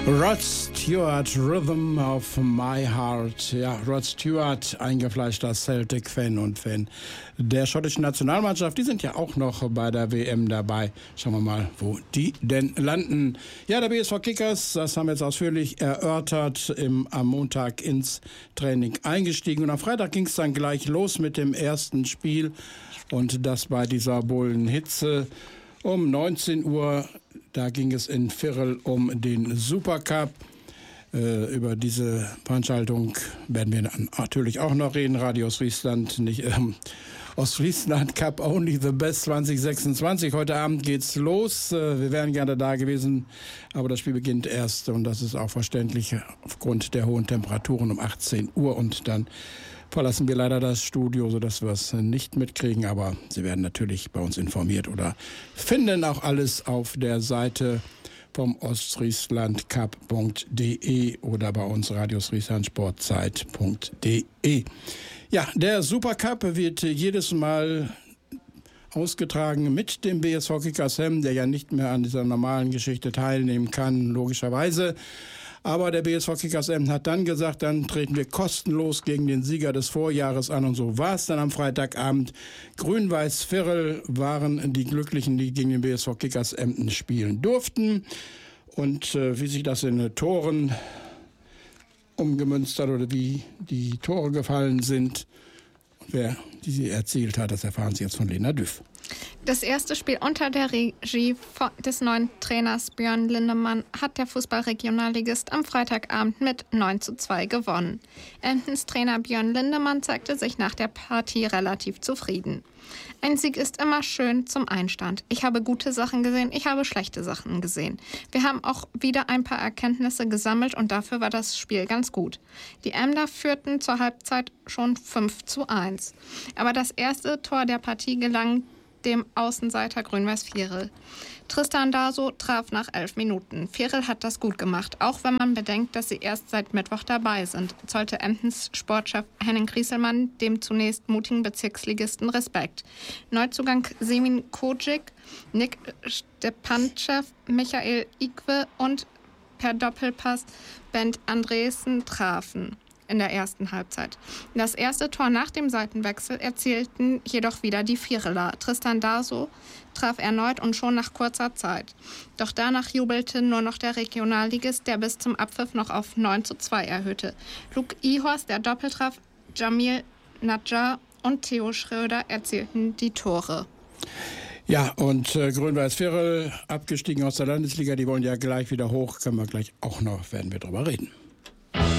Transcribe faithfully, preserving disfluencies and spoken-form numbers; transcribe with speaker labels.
Speaker 1: Rod Stewart, Rhythm of My Heart. Ja, Rod Stewart, eingefleischter Celtic-Fan und Fan der schottischen Nationalmannschaft. Die sind ja auch noch bei der W M dabei. Schauen wir mal, wo die denn landen. Ja, der B S V Kickers, das haben wir jetzt ausführlich erörtert, im, am Montag ins Training eingestiegen. Und am Freitag ging es dann gleich los mit dem ersten Spiel. Und das bei dieser Bullenhitze. Um neunzehn Uhr, da ging es in Virel um den Supercup. Äh, über diese Veranstaltung werden wir natürlich auch noch reden. Radio Ostfriesland, nicht ähm, Ostfriesland Cup Only the Best zwanzig sechsundzwanzig. Heute Abend geht's los. Äh, wir wären gerne da gewesen, aber das Spiel beginnt erst, und das ist auch verständlich, aufgrund der hohen Temperaturen um achtzehn Uhr. Und dann verlassen wir leider das Studio, sodass wir es nicht mitkriegen. Aber Sie werden natürlich bei uns informiert oder finden auch alles auf der Seite vom ostfrieslandcup punkt de oder bei uns radiosfrieslandsportzeit punkt de. Ja, der Supercup wird jedes Mal ausgetragen mit dem B S V Kickers Hemmen, der ja nicht mehr an dieser normalen Geschichte teilnehmen kann, logischerweise. Aber der B S V Kickers Emden hat dann gesagt, dann treten wir kostenlos gegen den Sieger des Vorjahres an. Und so war es dann am Freitagabend. Grün-Weiß Virel waren die Glücklichen, die gegen den B S V Kickers Emden spielen durften. Und äh, wie sich das in Toren umgemünzt hat oder wie die Tore gefallen sind, wer die erzielt hat, das erfahren Sie jetzt von Lena Düff.
Speaker 2: Das erste Spiel unter der Regie des neuen Trainers Björn Lindemann hat der Fußballregionalligist am Freitagabend mit neun zu zwei gewonnen. Emdens Trainer Björn Lindemann zeigte sich nach der Partie relativ zufrieden. Ein Sieg ist immer schön zum Einstand. Ich habe gute Sachen gesehen, ich habe schlechte Sachen gesehen. Wir haben auch wieder ein paar Erkenntnisse gesammelt und dafür war das Spiel ganz gut. Die Emder führten zur Halbzeit schon fünf zu eins. Aber das erste Tor der Partie gelang dem Außenseiter Grün-Weiß Virel. Tristan Daso traf nach elf Minuten. Virel hat das gut gemacht, auch wenn man bedenkt, dass sie erst seit Mittwoch dabei sind, zollte Emdens Sportchef Henning Grieselmann dem zunächst mutigen Bezirksligisten Respekt. Neuzugang Semin Kojic, Nick Stepanchev, Michael Ikwe und per Doppelpass Bent Andresen trafen in der ersten Halbzeit. Das erste Tor nach dem Seitenwechsel erzielten jedoch wieder die Vireler. Tristan Daso traf erneut und schon nach kurzer Zeit. Doch danach jubelte nur noch der Regionalligist, der bis zum Abpfiff noch auf neun zu zwei erhöhte. Luke Ihorst, der Doppeltraf, Jamil Nadjar und Theo Schröder erzielten die Tore.
Speaker 1: Ja, und äh, Grün-Weiß Virel abgestiegen aus der Landesliga, die wollen ja gleich wieder hoch, können wir gleich auch noch, werden wir drüber reden.